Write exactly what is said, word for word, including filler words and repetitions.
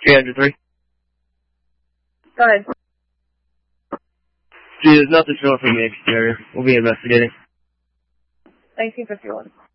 three hundred three. Go ahead. Gee, there's nothing showing from the exterior. We'll be investigating. nineteen fifty-one.